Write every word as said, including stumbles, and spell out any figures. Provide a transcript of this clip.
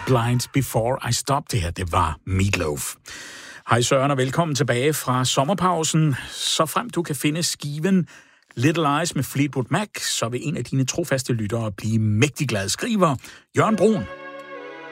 Blind Before I Stop. Det her, det var Meatloaf. Hej Søren, og velkommen tilbage fra sommerpausen. Så frem du kan finde skiven Little Eyes med Fleetwood Mac, så vil en af dine trofaste lyttere blive mægtig glad. Skriver Jørgen Brun.